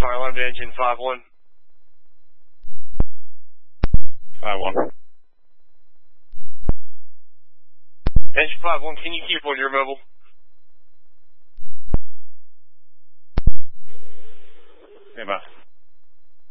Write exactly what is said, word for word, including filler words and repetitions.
Fire alarm to engine five one. five one. Engine five one, can you keep on your mobile? Stand by.